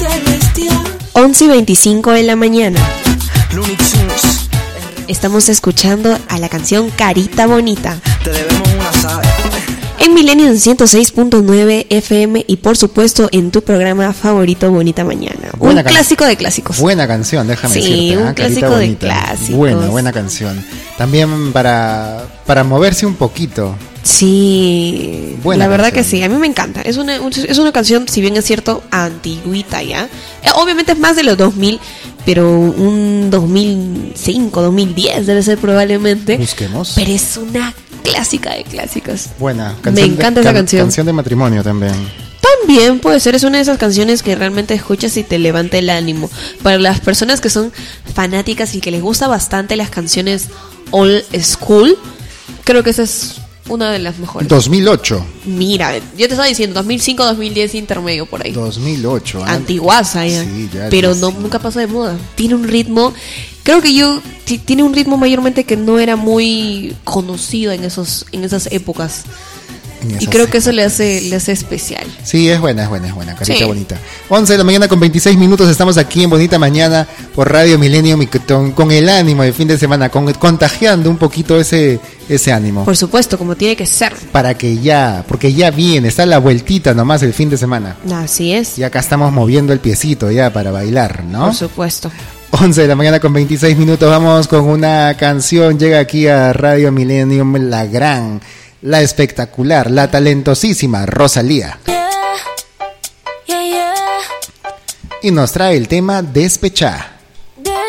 11:25 de la mañana. Estamos escuchando a la canción Carita Bonita. Te debemos una, ¿sabes? En Millennium 106.9 FM y por supuesto en tu programa favorito Bonita Mañana. Un clásico de clásicos. Buena canción, déjame decirte. Sí, un clásico de clásicos. Buena canción. También para moverse un poquito. Sí, buena la verdad canción. que sí, a mí me encanta. Es una canción, si bien es cierto, antigüita ya. Obviamente es más de los 2000, pero un 2005, 2010 debe ser probablemente. Busquemos. Pero es una clásica de clásicos. Buena canción. Me encanta esa canción. Canción de matrimonio también. También puede ser, es una de esas canciones que realmente escuchas y te levanta el ánimo. Para las personas que son fanáticas y que les gusta bastante las canciones old school, creo que esa es una de las mejores. 2008. Mira, yo te estaba diciendo 2005, 2010 intermedio por ahí. 2008. Antiguaza ya. Sí, ya pero no, nunca pasa de moda. Tiene un ritmo, creo que tiene un ritmo mayormente que no era muy conocido en esas épocas. Y creo que eso le hace especial. Sí, es buena, carita sí. bonita. 11 de la mañana con 26 minutos, estamos aquí en Bonita Mañana por Radio Millennium y con el ánimo de fin de semana, contagiando un poquito ese ánimo. Por supuesto, como tiene que ser. Porque ya viene, está la vueltita nomás el fin de semana. Así es. Y acá estamos moviendo el piecito ya para bailar, ¿no? Por supuesto. 11 de la mañana con 26 minutos, vamos con una canción, llega aquí a Radio Millennium la espectacular, la talentosísima Rosalía. Y nos trae el tema Despechá.